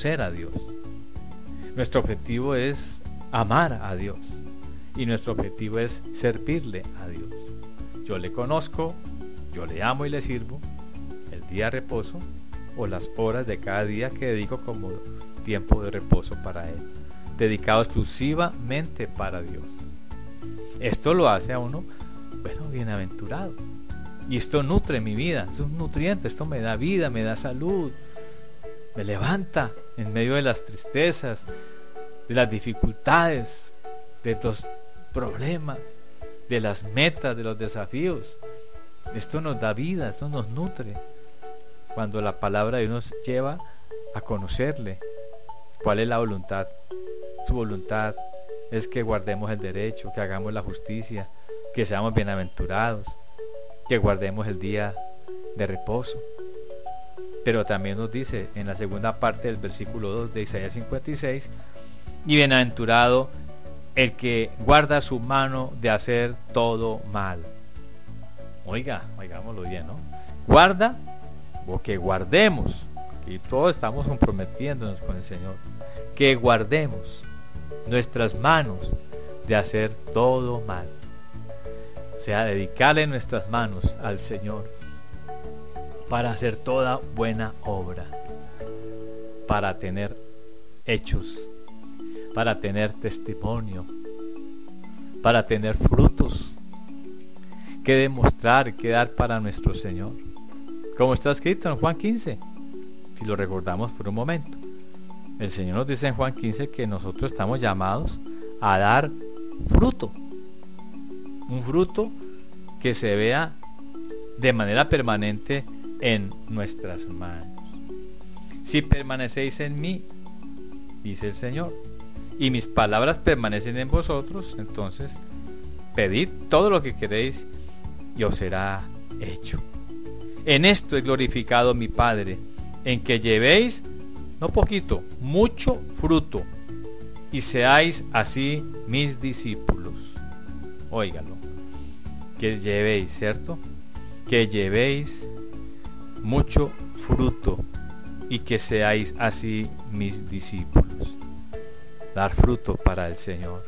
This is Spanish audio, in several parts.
conocer a Dios. Nuestro objetivo es amar a Dios. Y nuestro objetivo es servirle a Dios. Yo le conozco, yo le amo y le sirvo, el día de reposo o las horas de cada día que dedico como tiempo de reposo para Él, dedicado exclusivamente para Dios. Esto lo hace a uno, bienaventurado. Y esto nutre mi vida, es un nutriente, esto me da vida, me da salud, me levanta en medio de las tristezas, de las dificultades, de los problemas, de las metas, de los desafíos. Esto nos da vida, esto nos nutre. Cuando la palabra de Dios nos lleva a conocerle, cuál es la voluntad. Su voluntad es que guardemos el derecho, que hagamos la justicia, que seamos bienaventurados, que guardemos el día de reposo. Pero también nos dice en la segunda parte del versículo 2 de Isaías 56, y bienaventurado el que guarda su mano de hacer todo mal. Oigámoslo bien, ¿no? Guarda, o que guardemos, y todos estamos comprometiéndonos con el Señor, que guardemos nuestras manos de hacer todo mal. O sea, dedicarle nuestras manos al Señor para hacer toda buena obra, para tener hechos, para tener testimonio, para tener frutos que demostrar, que dar para nuestro Señor. Como está escrito en Juan 15, si lo recordamos por un momento. El Señor nos dice en Juan 15 que nosotros estamos llamados a dar fruto. Un fruto que se vea de manera permanente en nuestras manos. Si permanecéis en mí, dice el Señor, y mis palabras permanecen en vosotros, entonces pedid todo lo que queréis y os será hecho. En esto es glorificado mi Padre, en que llevéis, no poquito, mucho fruto, y seáis así mis discípulos. Óigalo, que llevéis, ¿cierto? Que llevéis mucho fruto y que seáis así mis discípulos. Dar fruto para el Señor.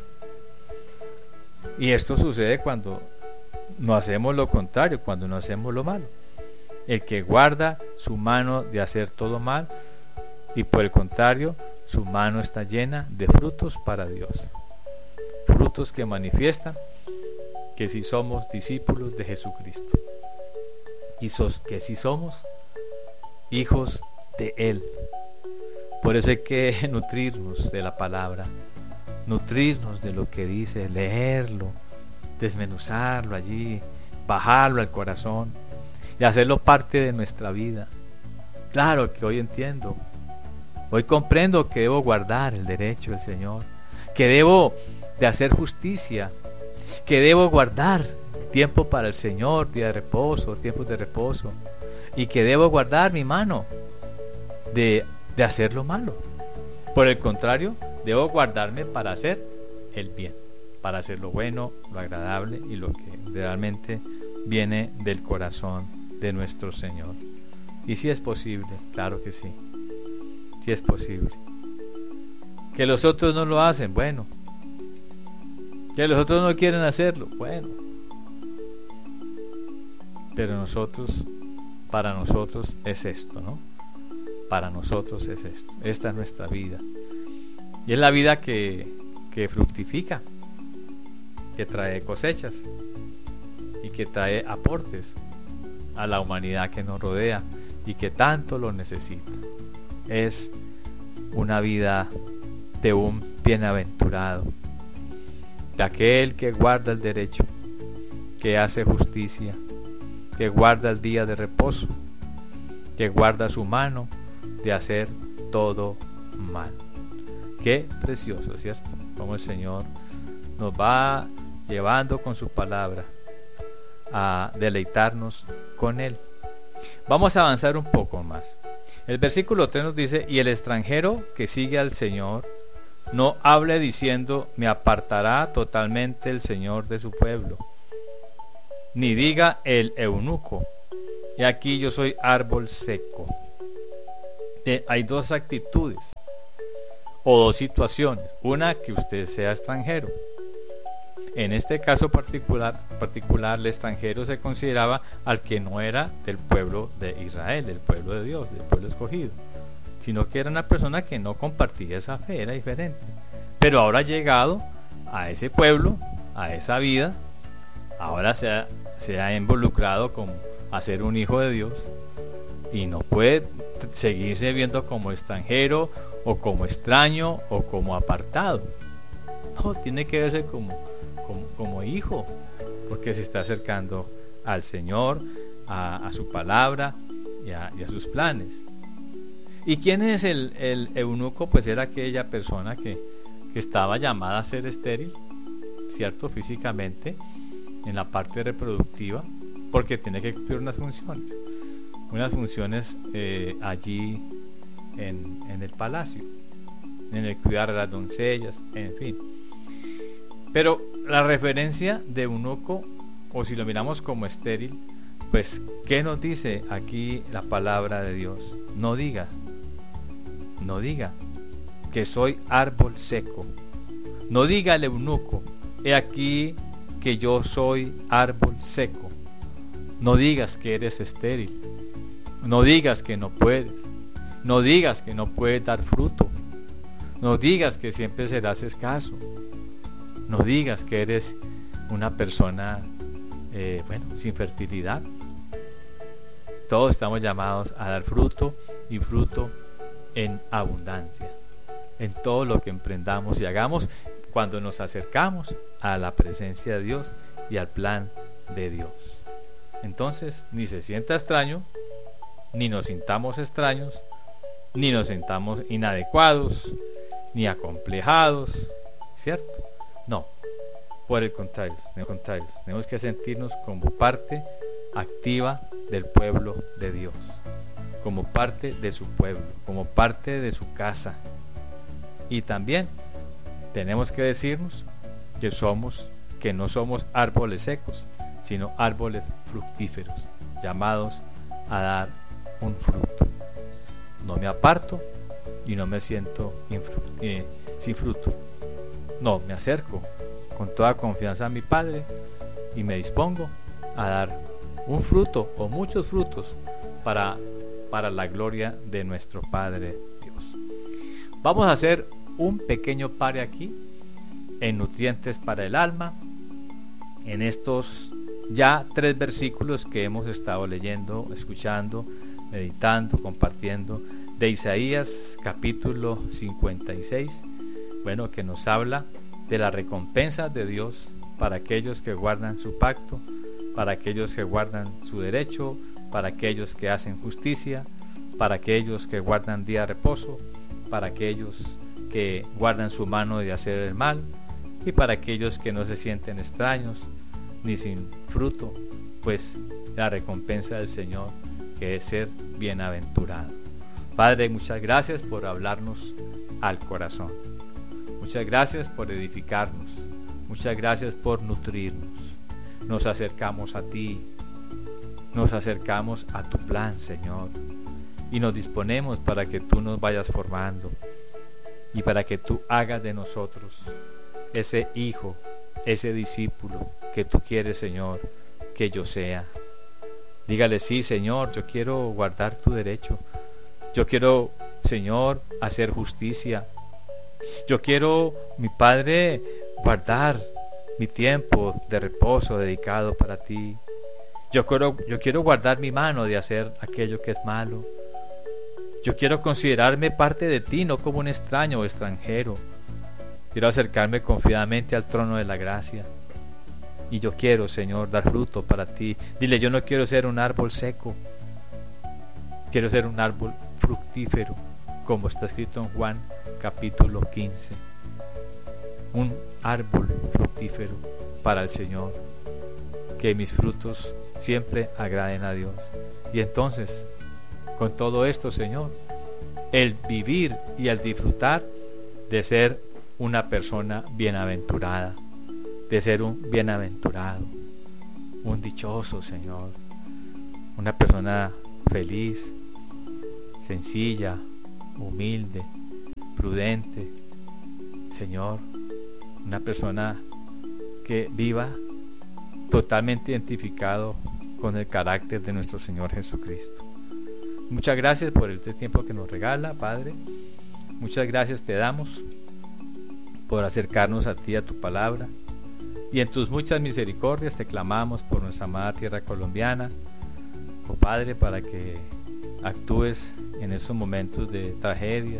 Y esto sucede cuando no hacemos lo contrario, cuando no hacemos lo malo. El que guarda su mano de hacer todo mal, y por el contrario, su mano está llena de frutos para Dios. Frutos que manifiestan que si somos discípulos de Jesucristo, y que si somos hijos de Él. Por eso hay que nutrirnos de la palabra, nutrirnos de lo que dice, leerlo, desmenuzarlo allí, bajarlo al corazón y hacerlo parte de nuestra vida. Claro que hoy entiendo, hoy comprendo que debo guardar el derecho del Señor, que debo de hacer justicia, que debo guardar tiempo para el Señor, día de reposo, tiempos de reposo, y que debo guardar mi mano de hacer lo malo. Por el contrario, debo guardarme para hacer el bien, para hacer lo bueno, lo agradable y lo que realmente viene del corazón de nuestro Señor. Y si es posible, claro que sí, si es posible. Que los otros no lo hacen, bueno. Que los otros no quieren hacerlo, bueno. Pero nosotros, para nosotros es esto, ¿no? Para nosotros es esto. Esta es nuestra vida. Y es la vida que fructifica, que trae cosechas y que trae aportes a la humanidad que nos rodea y que tanto lo necesita. Es una vida de un bienaventurado, de aquel que guarda el derecho, que hace justicia, que guarda el día de reposo, que guarda su mano de hacer todo mal. Qué precioso, ¿cierto? Como el Señor nos va llevando con su palabra a deleitarnos con Él. Vamos a avanzar un poco más. El versículo 3 nos dice: y el extranjero que sigue al Señor no hable diciendo, me apartará totalmente el Señor de su pueblo, ni diga el eunuco, y aquí yo soy árbol seco. Hay dos actitudes o dos situaciones. Una, que usted sea extranjero. En este caso particular, el extranjero se consideraba al que no era del pueblo de Israel, del pueblo de Dios, del pueblo escogido, sino que era una persona que no compartía esa fe, era diferente. Pero ahora ha llegado a ese pueblo, a esa vida, ahora se ha involucrado como a ser un hijo de Dios, y no puede seguirse viendo como extranjero o como extraño o como apartado. No, tiene que verse como hijo, porque se está acercando al Señor, a su palabra y a sus planes. ¿Y quién es el eunuco? Pues era aquella persona que estaba llamada a ser estéril, cierto, físicamente, en la parte reproductiva, porque tiene que cumplir unas funciones allí en el palacio, en el cuidar a las doncellas, en fin. Pero la referencia de eunuco, o si lo miramos como estéril, pues ¿qué nos dice aquí la palabra de Dios? No diga que soy árbol seco. No diga el eunuco, he aquí que yo soy árbol seco. No digas que eres estéril. No digas que no puedes. No digas que no puedes dar fruto. No digas que siempre serás escaso. No digas que eres una persona sin fertilidad. Todos estamos llamados a dar fruto, y fruto en abundancia, en todo lo que emprendamos y hagamos cuando nos acercamos a la presencia de Dios y al plan de Dios. Entonces, ni se sienta extraño, ni nos sintamos extraños, ni nos sintamos inadecuados, ni acomplejados, ¿cierto? No, por el contrario, tenemos que sentirnos como parte activa del pueblo de Dios, como parte de su pueblo, como parte de su casa. Y también tenemos que decirnos que no somos árboles secos, sino árboles fructíferos, llamados a dar un fruto. No me aparto y no me siento sin fruto. No, me acerco con toda confianza a mi Padre y me dispongo a dar un fruto o muchos frutos para la gloria de nuestro Padre Dios. Vamos a hacer un pequeño pare aquí en nutrientes para el alma, en estos ya 3 versículos que hemos estado leyendo, escuchando, meditando, compartiendo, de Isaías capítulo 56, bueno, que nos habla de la recompensa de Dios para aquellos que guardan su pacto, para aquellos que guardan su derecho, para aquellos que hacen justicia, para aquellos que guardan día de reposo, para aquellos que guardan su mano de hacer el mal, y para aquellos que no se sienten extraños ni sin fruto, pues la recompensa del Señor, que es ser bienaventurado. Padre, muchas gracias por hablarnos al corazón. Muchas gracias por edificarnos. Muchas gracias por nutrirnos. Nos acercamos a ti. Nos acercamos a tu plan, Señor. Y nos disponemos para que tú nos vayas formando y para que tú hagas de nosotros ese hijo, ese discípulo que tú quieres, Señor, que yo sea. Dígale: sí, Señor, yo quiero guardar tu derecho. Yo quiero, Señor, hacer justicia. Yo quiero, mi Padre, guardar mi tiempo de reposo dedicado para ti. Yo quiero guardar mi mano de hacer aquello que es malo. Yo quiero considerarme parte de ti, no como un extraño o extranjero. Quiero acercarme confiadamente al trono de la gracia. Y yo quiero, Señor, dar fruto para ti. Dile: yo no quiero ser un árbol seco. Quiero ser un árbol fructífero, como está escrito en Juan capítulo 15. Un árbol fructífero para el Señor. Que mis frutos siempre agraden a Dios. Y entonces, con todo esto, Señor, el vivir y el disfrutar de ser una persona bienaventurada, de ser un bienaventurado, un dichoso, Señor, una persona feliz, sencilla, humilde, prudente, Señor, una persona que viva totalmente identificado con el carácter de nuestro Señor Jesucristo. Muchas gracias por este tiempo que nos regala, Padre. Muchas gracias te damos por acercarnos a ti, a tu palabra. Y en tus muchas misericordias te clamamos por nuestra amada tierra colombiana, oh Padre, para que actúes en esos momentos de tragedias,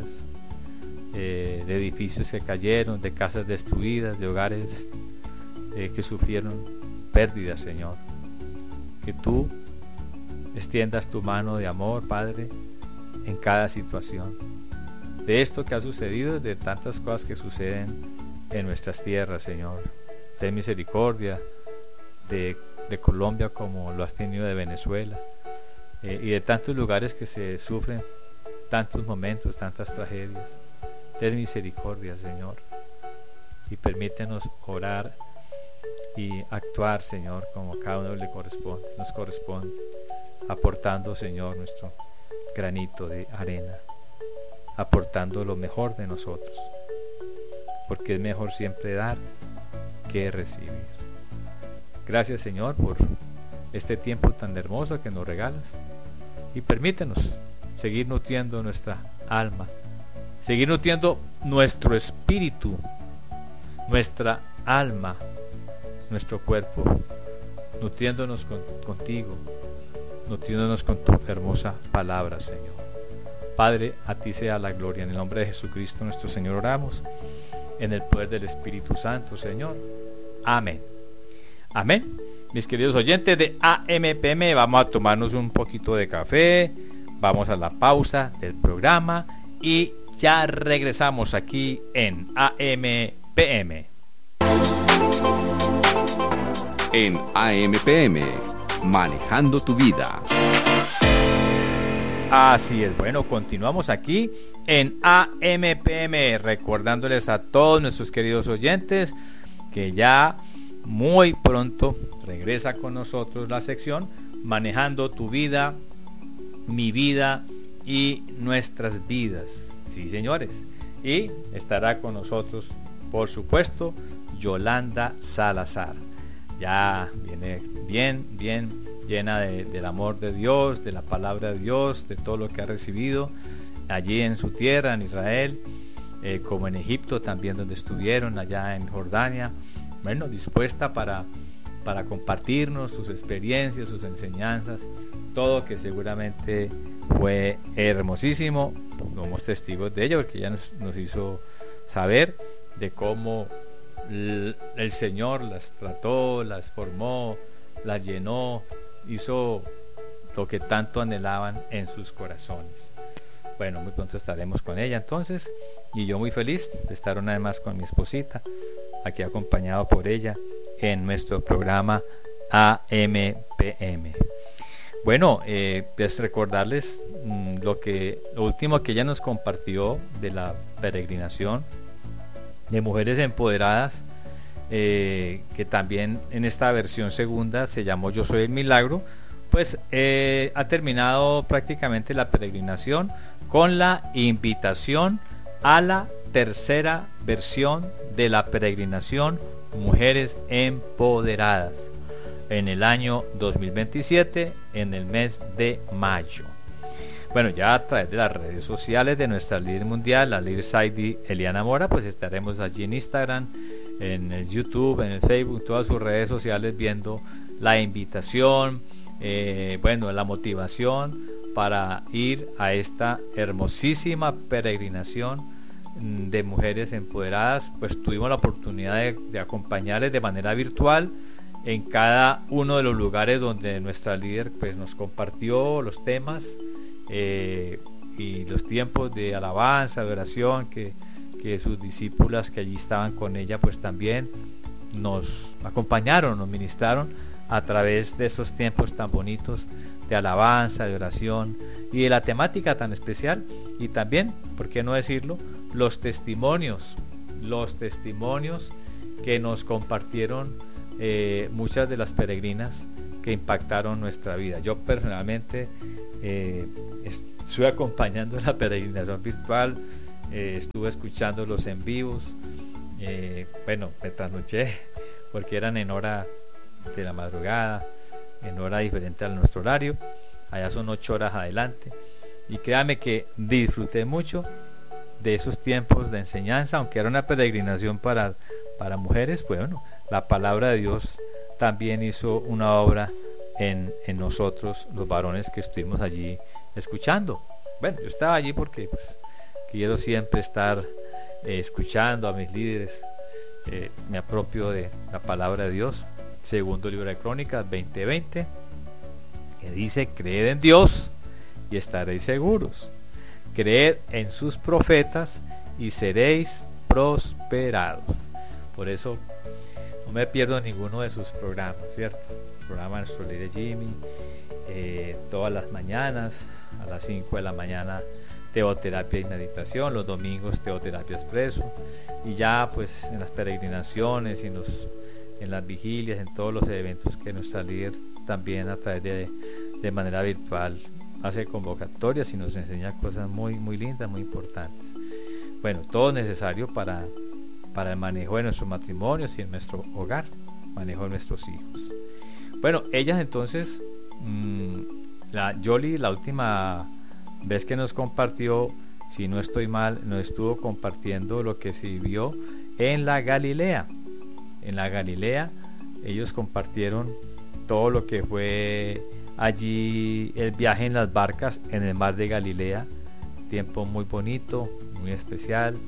de edificios que cayeron, de casas destruidas, de hogares que sufrieron pérdidas, Señor. Que tú extiendas tu mano de amor, Padre, en cada situación. De esto que ha sucedido, de tantas cosas que suceden en nuestras tierras, Señor. Ten misericordia de Colombia como lo has tenido de Venezuela, y de tantos lugares que se sufren tantos momentos, tantas tragedias. Ten misericordia, Señor, y permítenos orar y actuar, Señor, como cada uno nos corresponde, aportando, Señor, nuestro granito de arena, aportando lo mejor de nosotros, porque es mejor siempre dar que recibir. Gracias, Señor, por este tiempo tan hermoso que nos regalas, y permítenos seguir nutriendo nuestra alma, seguir nutriendo nuestro espíritu, nuestra alma, nuestro cuerpo, nutriéndonos contigo, nutriéndonos con tu hermosa palabra, Señor. Padre, a ti sea la gloria. En el nombre de Jesucristo nuestro Señor oramos, en el poder del Espíritu Santo, Señor. Amén. Amén. Mis queridos oyentes de AMPM, vamos a tomarnos un poquito de café, vamos a la pausa del programa y ya regresamos aquí en AMPM. En AMPM, manejando tu vida. Así es, bueno, continuamos aquí en AMPM, recordándoles a todos nuestros queridos oyentes que ya muy pronto regresa con nosotros la sección Manejando tu vida, mi vida y nuestras vidas. Sí, señores, y estará con nosotros, por supuesto, Yolanda Salazar. Ya viene bien llena del amor de Dios, de la palabra de Dios, de todo lo que ha recibido allí en su tierra, en Israel, como en Egipto también, donde estuvieron, allá en Jordania. Bueno, dispuesta para compartirnos sus experiencias, sus enseñanzas, todo que seguramente fue hermosísimo. Somos testigos de ello, porque ella nos hizo saber de cómo el Señor las trató, las formó, las llenó, hizo lo que tanto anhelaban en sus corazones. Bueno, muy pronto estaremos con ella entonces, y yo muy feliz de estar una vez más con mi esposita, aquí acompañado por ella en nuestro programa AMPM. Bueno, pues recordarles lo último que ella nos compartió de la peregrinación de Mujeres Empoderadas, que también en esta versión segunda se llamó Yo Soy el Milagro. Pues ha terminado prácticamente la peregrinación con la invitación a la tercera versión de la peregrinación Mujeres Empoderadas en el año 2027, en el mes de mayo. Bueno, ya a través de las redes sociales de nuestra líder mundial, la líder Saidi Eliana Mora, pues estaremos allí en Instagram, en el YouTube, en el Facebook, todas sus redes sociales, viendo la invitación, la motivación para ir a esta hermosísima peregrinación de Mujeres Empoderadas. Pues tuvimos la oportunidad de acompañarles de manera virtual en cada uno de los lugares donde nuestra líder pues nos compartió los temas y los tiempos de alabanza, de oración que sus discípulas que allí estaban con ella pues también nos acompañaron, nos ministraron a través de esos tiempos tan bonitos de alabanza, de oración y de la temática tan especial. Y también, ¿por qué no decirlo?, los testimonios que nos compartieron muchas de las peregrinas que impactaron nuestra vida. Yo personalmente estuve acompañando la peregrinación virtual, estuve escuchando los en vivos. Bueno, me trasnoché porque eran en hora de la madrugada, en hora diferente a nuestro horario. Allá son 8 horas adelante. Y créame que disfruté mucho de esos tiempos de enseñanza, aunque era una peregrinación para mujeres. Bueno, la palabra de Dios también hizo una obra en nosotros, los varones que estuvimos allí escuchando. Bueno, yo estaba allí porque pues, quiero siempre estar escuchando a mis líderes. Me apropio de la palabra de Dios. Segundo libro de Crónicas 20:20, que dice: creed en Dios y estaréis seguros, creed en sus profetas y seréis prosperados. Por eso no me pierdo ninguno de sus programas, ¿cierto? El programa de nuestro líder Jimmy, todas las mañanas a las 5 de la mañana teoterapia y meditación, los domingos teoterapia expreso, y ya pues en las peregrinaciones y en las vigilias, en todos los eventos que nuestra líder también a través de manera virtual hace convocatorias y nos enseña cosas muy, muy lindas, muy importantes. Bueno, todo necesario para el manejo de nuestros matrimonios y en nuestro hogar, manejo de nuestros hijos. Bueno, ellas entonces, la Yoli, la última vez que nos compartió, si no estoy mal, nos estuvo compartiendo lo que se vivió en la Galilea. En la Galilea ellos compartieron todo lo que fue allí el viaje en las barcas en el mar de Galilea. Tiempo muy bonito, muy especial.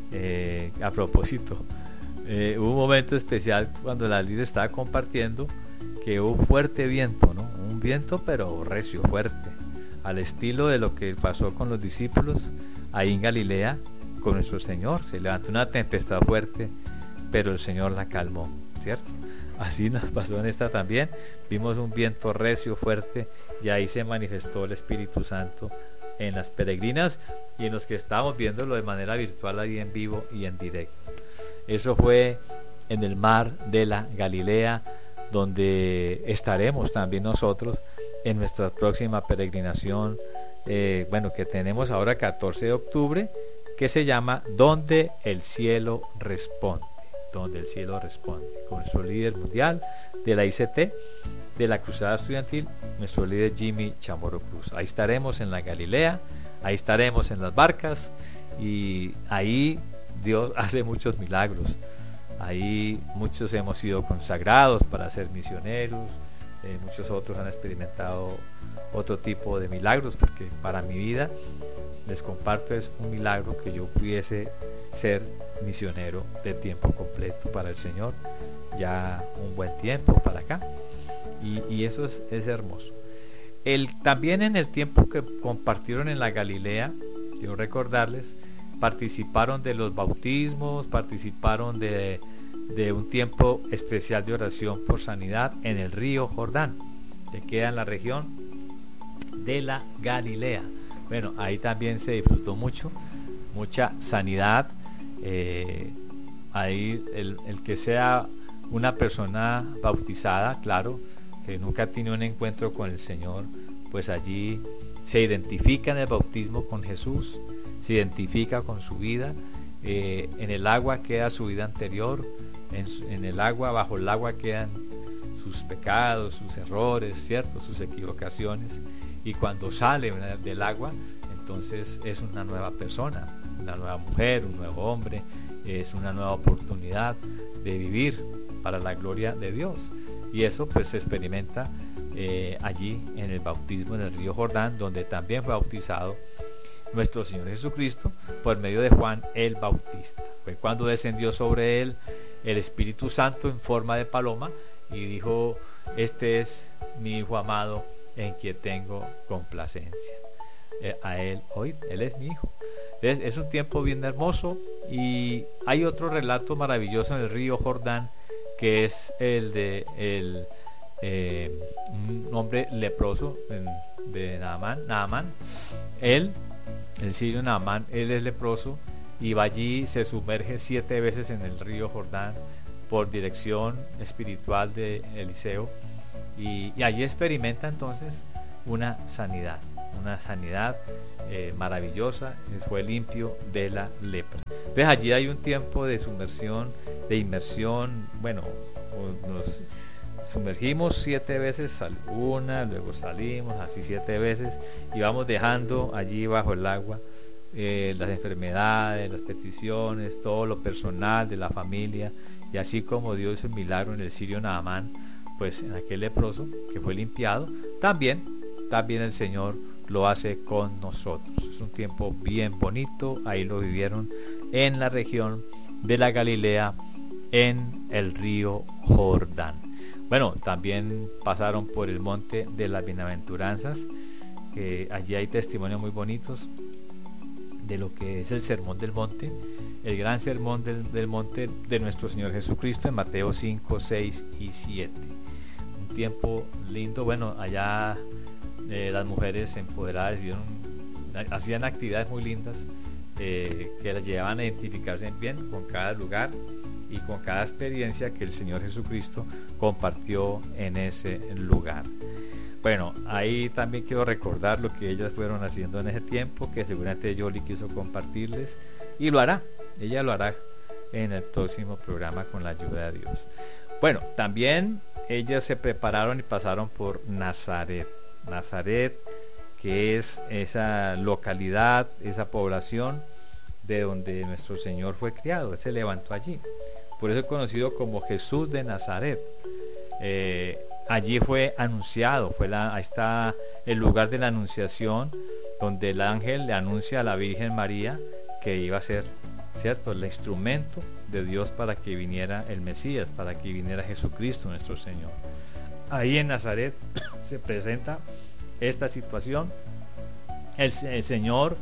A propósito, hubo un momento especial cuando la líder estaba compartiendo que hubo fuerte viento, ¿no? Un viento pero recio, fuerte, al estilo de lo que pasó con los discípulos ahí en Galilea con nuestro Señor. Se levantó una tempestad fuerte, pero el Señor la calmó, ¿cierto? Así nos pasó en esta también. Vimos un viento recio, fuerte, y ahí se manifestó el Espíritu Santo en las peregrinas y en los que estábamos viéndolo de manera virtual ahí en vivo y en directo. Eso fue en el mar de la Galilea, donde estaremos también nosotros en nuestra próxima peregrinación, bueno, que tenemos ahora 14 de octubre, que se llama Donde el Cielo Responde. Donde el Cielo Responde, con nuestro líder mundial de la ICT, de la Cruzada Estudiantil, nuestro líder Jimmy Chamorro Cruz. Ahí estaremos en la Galilea, ahí estaremos en las barcas, y ahí Dios hace muchos milagros. Ahí muchos hemos sido consagrados para ser misioneros, muchos otros han experimentado otro tipo de milagros, porque para mi vida, les comparto, es un milagro que yo pudiese ser misionero de tiempo completo para el Señor, ya un buen tiempo para acá, y eso es hermoso. También en el tiempo que compartieron en la Galilea, quiero recordarles, participaron de los bautismos, participaron de un tiempo especial de oración por sanidad en el río Jordán, que queda en la región de la Galilea. Bueno, ahí también se disfrutó mucha sanidad. Ahí el que sea una persona bautizada, claro, que nunca tiene un encuentro con el Señor, pues allí se identifica en el bautismo con Jesús, se identifica con su vida. En el agua queda su vida anterior, en el agua, bajo el agua quedan sus pecados, sus errores, ¿cierto? Sus equivocaciones, y cuando sale del agua, entonces es una nueva persona, una nueva mujer, un nuevo hombre, es una nueva oportunidad de vivir para la gloria de Dios, y eso pues se experimenta allí en el bautismo en el río Jordán, donde también fue bautizado nuestro Señor Jesucristo por medio de Juan el Bautista. Fue cuando descendió sobre él el Espíritu Santo en forma de paloma y dijo: este es mi Hijo amado, en quien tengo complacencia. A él oíd, él es mi Hijo. Es un tiempo bien hermoso, y hay otro relato maravilloso en el río Jordán, que es el de un hombre leproso de Naamán. El sirio Naamán, él es leproso, y va allí, se sumerge 7 veces en el río Jordán por dirección espiritual de Eliseo, y allí experimenta entonces una sanidad. una sanidad maravillosa, fue limpio de la lepra. Entonces allí hay un tiempo de sumersión, de inmersión. Bueno, nos sumergimos 7 veces, luego salimos así 7 veces y vamos dejando allí bajo el agua las enfermedades, las peticiones, todo lo personal de la familia. Y así como Dios hizo el milagro en el sirio Naamán, pues en aquel leproso que fue limpiado, también el Señor lo hace con nosotros. Es un tiempo bien bonito. Ahí lo vivieron en la región de la Galilea, en el río Jordán. Bueno, también pasaron por el monte de las bienaventuranzas, que allí hay testimonios muy bonitos de lo que es el sermón del monte, el gran sermón del monte de nuestro Señor Jesucristo, en Mateo 5, 6 y 7. Un tiempo lindo. Bueno, allá las mujeres empoderadas hacían actividades muy lindas que las llevaban a identificarse bien con cada lugar y con cada experiencia que el Señor Jesucristo compartió en ese lugar. Bueno, ahí también quiero recordar lo que ellas fueron haciendo en ese tiempo, que seguramente Yoli quiso compartirles, y lo hará, ella lo hará en el próximo programa con la ayuda de Dios. Bueno, también ellas se prepararon y pasaron por Nazaret, que es esa localidad, esa población de donde nuestro Señor fue criado. Él se levantó allí, por eso es conocido como Jesús de Nazaret. Allí fue anunciado, ahí está el lugar de la anunciación, donde el ángel le anuncia a la Virgen María que iba a ser, ¿cierto?, el instrumento de Dios para que viniera el Mesías, para que viniera Jesucristo nuestro Señor. Ahí en Nazaret se presenta esta situación. El Señor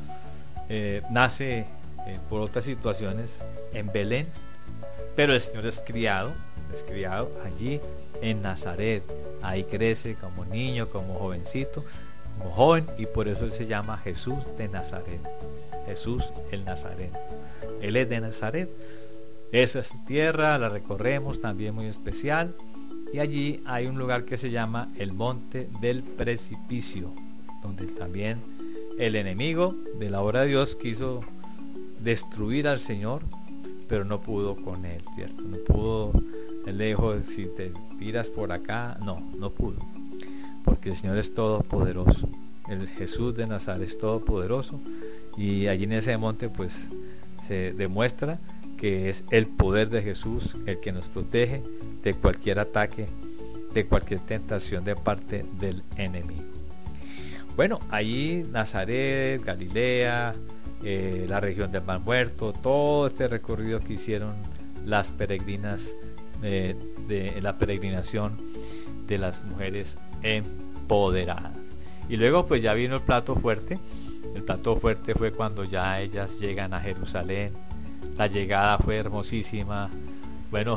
nace por otras situaciones en Belén, pero el Señor es criado allí en Nazaret. Ahí crece como niño, como jovencito, como joven, y por eso Él se llama Jesús de Nazaret, Jesús el Nazareno. Él es de Nazaret. Esa es tierra, la recorremos, también muy especial, y allí hay un lugar que se llama el Monte del Precipicio, donde también el enemigo de la obra de Dios quiso destruir al Señor, pero no pudo con él, ¿cierto? No pudo. Él le dijo, si te tiras por acá, no pudo, porque el Señor es todopoderoso. El Jesús de Nazaret es todopoderoso, y allí en ese monte pues se demuestra que es el poder de Jesús el que nos protege de cualquier ataque, de cualquier tentación de parte del enemigo. Bueno, allí Nazaret, Galilea, la región del Mar Muerto, todo este recorrido que hicieron las peregrinas de la peregrinación de las mujeres empoderadas. Y luego pues ya vino el plato fuerte. El plato fuerte fue cuando ya ellas llegan a Jerusalén. La llegada fue hermosísima. Bueno,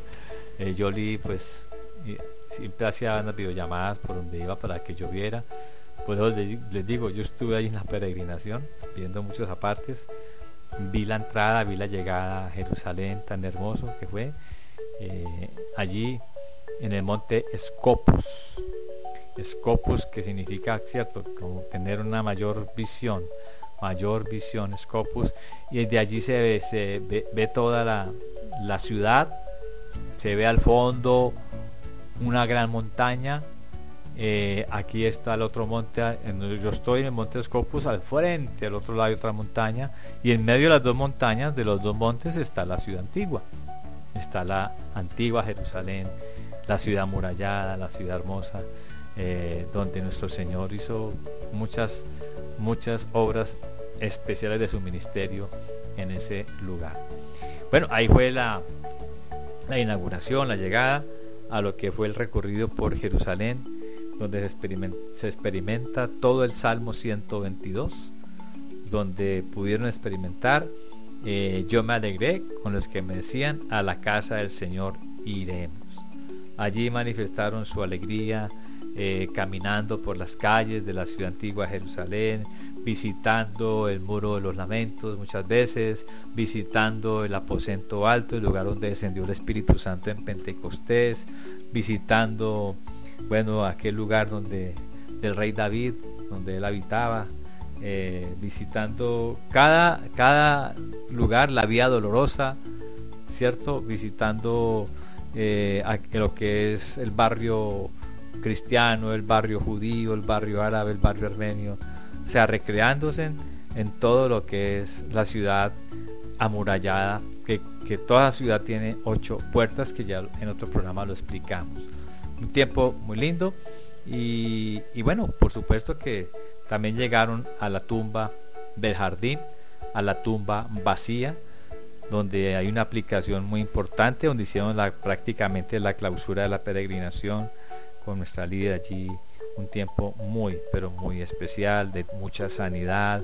Yoli pues siempre hacía unas videollamadas por donde iba para que yo viera. Pues les digo, yo estuve ahí en la peregrinación viendo muchos apartes. Vi la entrada, vi la llegada a Jerusalén, tan hermoso que fue. Allí en el monte Scopus, que significa, cierto, como tener una mayor visión, Scopus, y de allí se ve toda la ciudad, se ve al fondo una gran montaña. Aquí está el otro monte, yo estoy en el monte Scopus, al frente, al otro lado hay otra montaña, y en medio de las dos montañas, de los dos montes, está la ciudad antigua. Está la antigua Jerusalén, la ciudad amurallada, la ciudad hermosa, donde nuestro Señor hizo muchas obras especiales de su ministerio en ese lugar. Bueno, ahí fue la inauguración, la llegada a lo que fue el recorrido por Jerusalén, donde se experimenta todo el Salmo 122, donde pudieron experimentar: yo me alegré con los que me decían, a la casa del Señor iremos. Allí manifestaron su alegría caminando por las calles de la ciudad antigua de Jerusalén, visitando el muro de los lamentos muchas veces, visitando el aposento alto, el lugar donde descendió el Espíritu Santo en Pentecostés, visitando, bueno, aquel lugar donde del rey David, donde él habitaba, visitando cada lugar, la Vía Dolorosa, ¿cierto? Visitando lo que es el barrio cristiano, el barrio judío, el barrio árabe, el barrio armenio, o sea, recreándose en todo lo que es la ciudad amurallada, que toda ciudad tiene 8 puertas, que ya en otro programa lo explicamos. Un tiempo muy lindo y bueno, por supuesto que también llegaron a la tumba del jardín, a la tumba vacía, donde hay una aplicación muy importante, donde hicieron prácticamente la clausura de la peregrinación con nuestra líder allí. Un tiempo muy, pero muy especial, de mucha sanidad,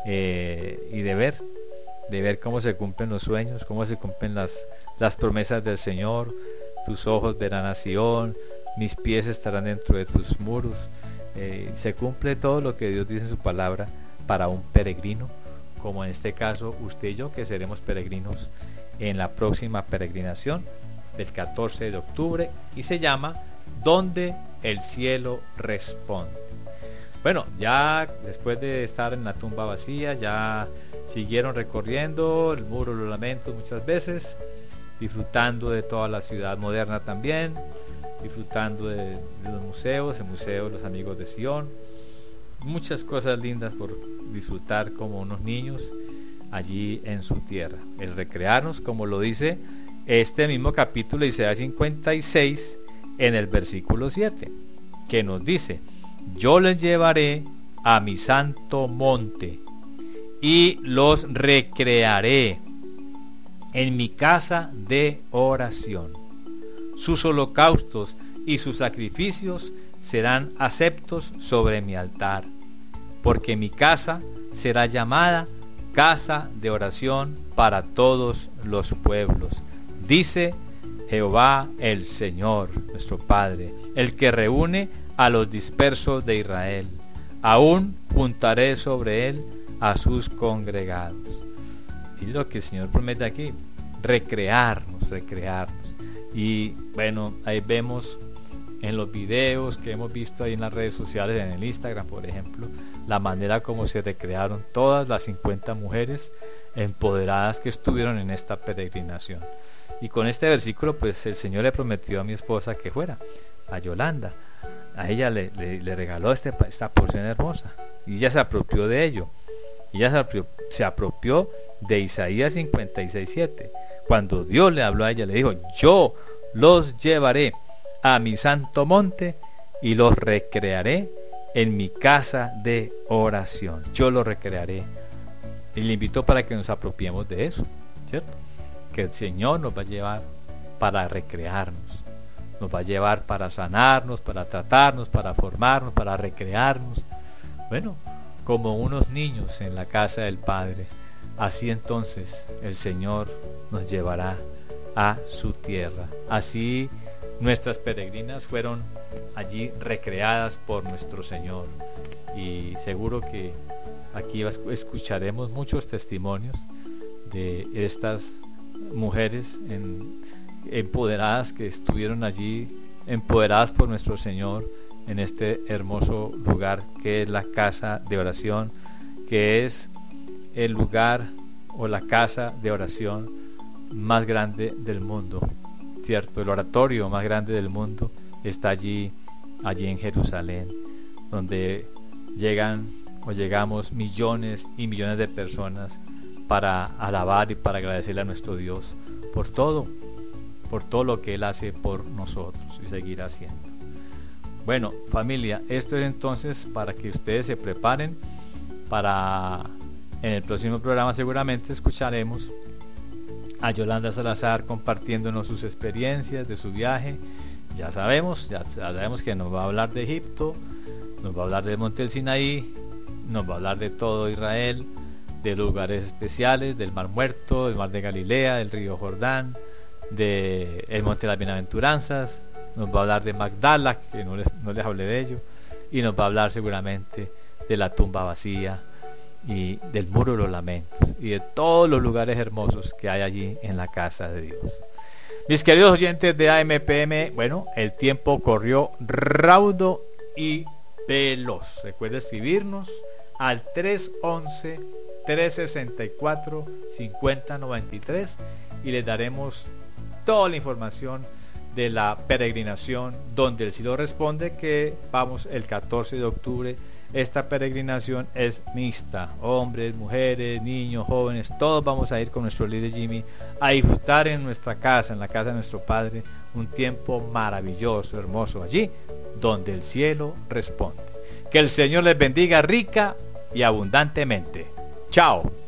y de ver cómo se cumplen los sueños, cómo se cumplen las promesas del Señor. Tus ojos verán a Sion, mis pies estarán dentro de tus muros. Se cumple todo lo que Dios dice en su palabra para un peregrino, como en este caso usted y yo, que seremos peregrinos en la próxima peregrinación del 14 de octubre, y se llama Donde el cielo responde. Bueno, ya después de estar en la tumba vacía, ya siguieron recorriendo el Muro de los Lamentos muchas veces, disfrutando de toda la ciudad moderna también, disfrutando de los museos, el Museo de los Amigos de Sion, muchas cosas lindas por disfrutar como unos niños allí en su tierra. El recrearnos, como lo dice este mismo capítulo de Isaías 56 en el versículo 7, que nos dice: yo les llevaré a mi santo monte y los recrearé en mi casa de oración. Sus holocaustos y sus sacrificios serán aceptos sobre mi altar, porque mi casa será llamada casa de oración para todos los pueblos, dice Jehová el Señor, nuestro Padre, el que reúne a los dispersos de Israel. Aún juntaré sobre él a sus congregados. Y lo que el Señor promete aquí, recrearnos. Y bueno, ahí vemos en los videos que hemos visto ahí en las redes sociales, en el Instagram por ejemplo, la manera como se recrearon todas las 50 mujeres empoderadas que estuvieron en esta peregrinación. Y con este versículo pues el Señor le prometió a mi esposa que fuera, a Yolanda. A ella le regaló esta porción hermosa, y ella se apropió de ello. Y ella se apropió de Isaías 56:7. Cuando Dios le habló a ella, le dijo: yo los llevaré a mi santo monte y los recrearé en mi casa de oración. Yo los recrearé. Y le invito para que nos apropiemos de eso, ¿cierto? Que el Señor nos va a llevar para recrearnos, nos va a llevar para sanarnos, para tratarnos, para formarnos, para recrearnos. Bueno, como unos niños en la casa del Padre, así entonces el Señor nos llevará a su tierra. Así nuestras peregrinas fueron allí recreadas por nuestro Señor, y seguro que aquí escucharemos muchos testimonios de estas mujeres empoderadas, que estuvieron allí empoderadas por nuestro Señor en este hermoso lugar que es la casa de oración, que es el lugar o la casa de oración más grande del mundo, ¿cierto? El oratorio más grande del mundo está allí en Jerusalén, donde llegamos millones y millones de personas para alabar y para agradecerle a nuestro Dios por todo lo que Él hace por nosotros y seguirá haciendo. Bueno, familia, esto es entonces para que ustedes se preparen para en el próximo programa. Seguramente escucharemos a Yolanda Salazar compartiéndonos sus experiencias de su viaje. Ya sabemos que nos va a hablar de Egipto, nos va a hablar del monte del Sinaí, nos va a hablar de todo Israel, de lugares especiales, del Mar Muerto, del Mar de Galilea, del río Jordán, del monte de las Bienaventuranzas. Nos va a hablar de Magdala, que no les hablé de ello, y nos va a hablar seguramente de la tumba vacía y del Muro de los Lamentos y de todos los lugares hermosos que hay allí en la casa de Dios. Mis queridos oyentes de AMPM, bueno, el tiempo corrió raudo y veloz. Recuerde escribirnos al 311-364-5093 y les daremos toda la información de la peregrinación donde el cielo responde, que vamos el 14 de octubre. Esta peregrinación es mixta, hombres, mujeres, niños, jóvenes, todos vamos a ir con nuestro líder Jimmy a disfrutar en nuestra casa, en la casa de nuestro Padre, un tiempo maravilloso, hermoso, allí donde el cielo responde. Que el Señor les bendiga rica y abundantemente. Chao.